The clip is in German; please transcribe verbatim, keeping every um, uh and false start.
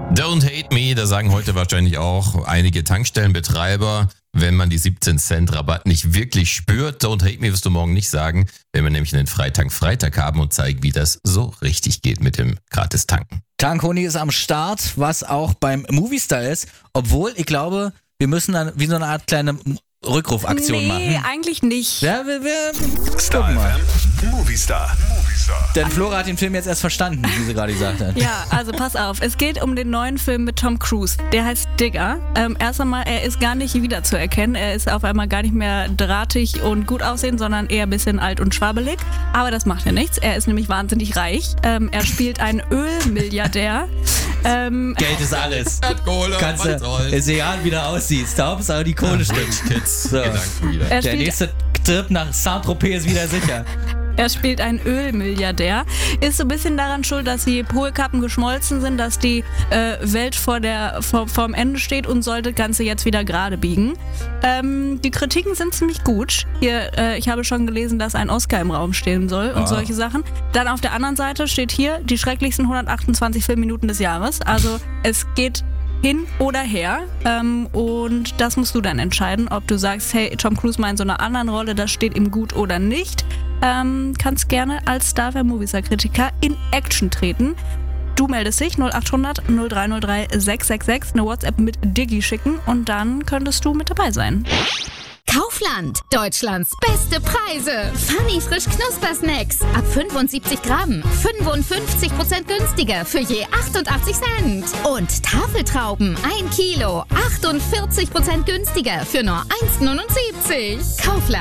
Don't hate me, da sagen heute wahrscheinlich auch einige Tankstellenbetreiber, wenn man die siebzehn Cent Rabatt nicht wirklich spürt. Don't hate me wirst du morgen nicht sagen, wenn wir nämlich einen Freitank Freitag haben und zeigen, wie das so richtig geht mit dem Gratis-Tanken. Tankhonig ist am Start, was auch beim Movistar ist, obwohl ich glaube, wir müssen dann wie so eine Art kleine Rückrufaktion nee, machen. Nee, eigentlich nicht. Ja, wir, wir Star F M, Movistar. Movistar. Denn Flora hat den Film jetzt erst verstanden, wie sie gerade gesagt hat. Ja, also pass auf. Es geht um den neuen Film mit Tom Cruise. Der heißt Digger. Ähm, erst einmal, er ist gar nicht wiederzuerkennen. Er ist auf einmal gar nicht mehr drahtig und gut aussehen, sondern eher ein bisschen alt und schwabbelig. Aber das macht ja nichts. Er ist nämlich wahnsinnig reich. Ähm, er spielt einen Ölmilliardär. Ähm, Geld ist alles. Hat Kohle, Kannst du, ist egal, wie du aussiehst. Hauptsache die Kohle stimmt. Kids, So. Gedanken wieder. er Der spielt nächste Trip nach Saint-Tropez ist wieder sicher. Er spielt einen Ölmilliardär, ist so ein bisschen daran schuld, dass die Polkappen geschmolzen sind, dass die äh, Welt vor der, vor, vorm Ende steht und sollte das Ganze jetzt wieder gerade biegen. Ähm, die Kritiken sind ziemlich gut. Hier, äh, ich habe schon gelesen, dass ein Oscar im Raum stehen soll und Ah. solche Sachen. Dann auf der anderen Seite steht hier die schrecklichsten hundertachtundzwanzig Filmminuten des Jahres. Also es geht hin oder her ähm, und das musst du dann entscheiden, ob du sagst, hey, Tom Cruise mal in so einer anderen Rolle, das steht ihm gut oder nicht. Ähm, kannst gerne als Star F M Movistar Kritiker in Action treten. Du meldest dich null acht hundert null drei null drei sechs sechs sechs, eine WhatsApp mit Diggi schicken und dann könntest du mit dabei sein. Kaufland, Deutschlands beste Preise. Funny frisch Knuspersnacks ab fünfundsiebzig Gramm, fünfundfünfzig Prozent günstiger für je achtundachtzig Cent. Und Tafeltrauben ein Kilo, achtundvierzig Prozent günstiger für nur eins neunundsiebzig. Kaufland.